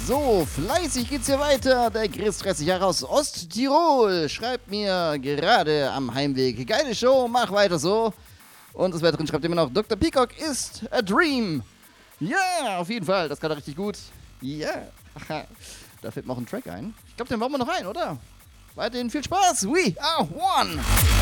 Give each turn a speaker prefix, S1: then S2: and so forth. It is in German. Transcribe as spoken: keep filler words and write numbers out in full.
S1: So, fleißig geht's hier weiter. Der Chris, dreißig Jahre aus Osttirol, schreibt mir gerade am Heimweg. Geile Show, mach weiter so. Und des Weiteren schreibt immer noch, Doktor Peacock ist a dream. Ja, yeah, auf jeden Fall, das kann er richtig gut. Ja, yeah. Da fällt mir auch ein Track ein. Ich glaube, den bauen wir noch ein, oder? Weiterhin viel Spaß. We are one.